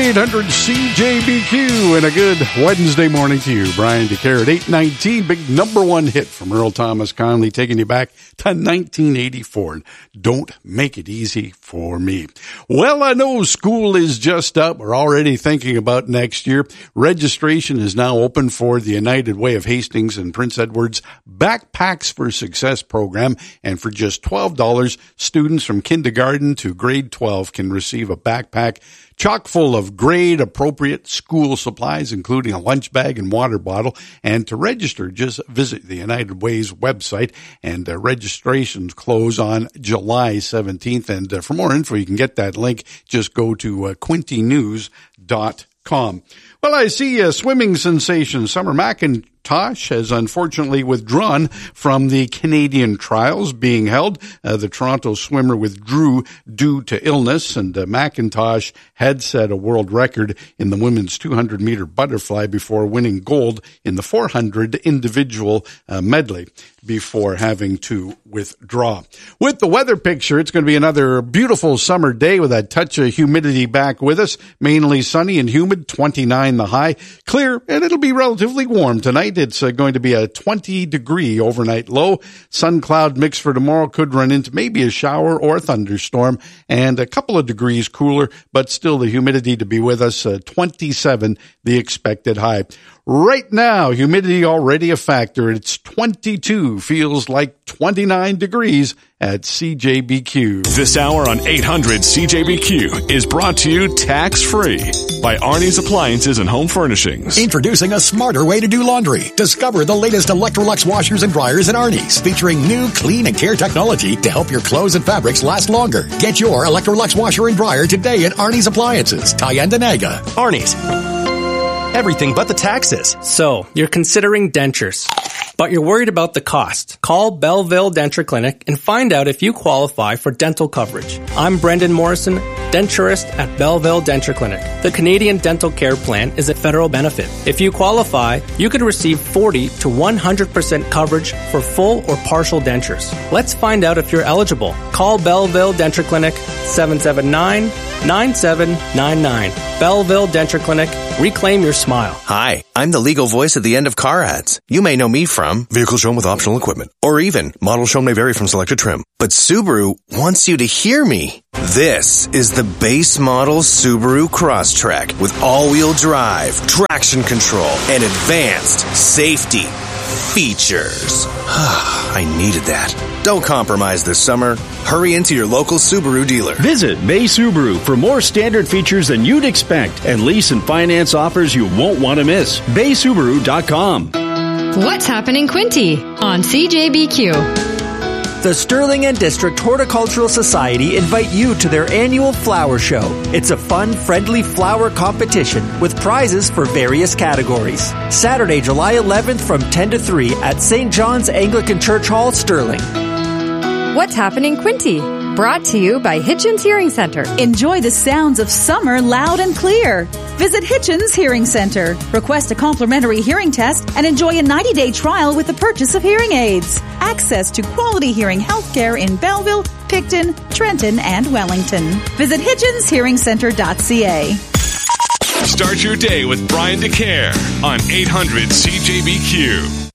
800 CJBQ, and a good Wednesday morning to you. Brian DeCare at 8:19, big number one hit from Earl Thomas Conley, taking you back to 1984. Don't make it easy for me. Well, I know school is just up. We're already thinking about next year. Registration is now open for the United Way of Hastings and Prince Edward's Backpacks for Success program, and for just $12, students from kindergarten to grade 12 can receive a backpack chock full of grade-appropriate school supplies, including a lunch bag and water bottle. And to register, just visit the United Way's website, and registrations close on July 17th. And for more info, you can get that link. Just go to quintynews.com. Well, I see swimming sensation Summer McIntosh has unfortunately withdrawn from the Canadian trials being held. The Toronto swimmer withdrew due to illness, and McIntosh had set a world record in the women's 200-meter butterfly before winning gold in the 400 individual medley before having to withdraw. With the weather picture, it's going to be another beautiful summer day with a touch of humidity back with us. Mainly sunny and humid, 29 the high. Clear, and it'll be relatively warm tonight. It's going to be a 20-degree overnight low. Sun cloud mix for tomorrow could run into maybe a shower or a thunderstorm, and a couple of degrees cooler, but still the humidity to be with us, 27 the expected high. Right now, humidity already a factor. It's 22, feels like 29 degrees at CJBQ. This hour on 800 CJBQ is brought to you tax-free by Arnie's Appliances and Home Furnishings. Introducing a smarter way to do laundry. Discover the latest Electrolux washers and dryers at Arnie's, featuring new clean and care technology to help your clothes and fabrics last longer. Get your Electrolux washer and dryer today at Arnie's Appliances, Tyendinaga. Arnie's. Everything but the taxes. So, you're considering dentures, but you're worried about the cost. Call Belleville Denture Clinic and find out if you qualify for dental coverage. I'm Brendan Morrison, denturist at Belleville Denture Clinic. The Canadian Dental Care Plan is a federal benefit. If you qualify, you could receive 40 to 100% coverage for full or partial dentures. Let's find out if you're eligible. Call Belleville Denture Clinic, 779-9799. Belleville Denture Clinic. Reclaim your smile. Hi, I'm the legal voice at the end of car ads. You may know me from vehicle shown with optional equipment, or even model shown may vary from selected trim. But Subaru wants you to hear me. This is the base model Subaru Crosstrek with all-wheel drive, traction control, and advanced safety features. I needed that. Don't compromise this summer. Hurry into your local Subaru dealer. Visit Bay Subaru for more standard features than you'd expect and lease and finance offers you won't want to miss. BaySubaru.com. What's happening, Quinty, on CJBQ? The Sterling and District Horticultural Society invite you to their annual flower show. It's a fun, friendly flower competition with prizes for various categories. Saturday, July 11th from 10 to 3 at St. John's Anglican Church Hall, Sterling. What's happening, Quinty? Brought to you by Hitchens Hearing Center. Enjoy the sounds of summer loud and clear. Visit Hitchens Hearing Center. Request a complimentary hearing test and enjoy a 90-day trial with the purchase of hearing aids. Access to quality hearing healthcare in Belleville, Picton, Trenton, and Wellington. Visit hitchenshearingcenter.ca. Start your day with Brian DeCare on 800 CJBQ.